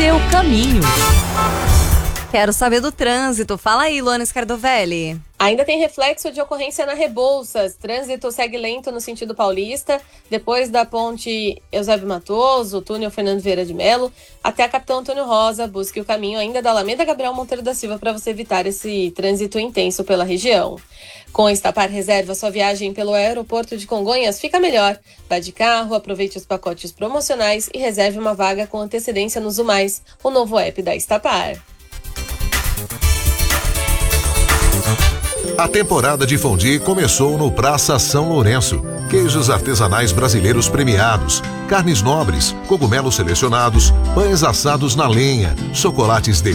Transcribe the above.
seu caminho. Quero saber do trânsito. Fala aí, Luana Scardovelli. Ainda tem reflexo de ocorrência na Rebouças. Trânsito segue lento no sentido paulista, depois da ponte Eusébio Matoso, túnel Fernando Vieira de Melo, até a Capitão Antônio Rosa. Busque o caminho ainda da Alameda Gabriel Monteiro da Silva para você evitar esse trânsito intenso pela região. Com a Estapar Reserva, sua viagem pelo aeroporto de Congonhas fica melhor. Vá de carro, aproveite os pacotes promocionais e reserve uma vaga com antecedência no Zumais, o novo app da Estapar. A temporada de fondue começou no Praça São Lourenço. Queijos artesanais brasileiros premiados, carnes nobres, cogumelos selecionados, pães assados na lenha, chocolates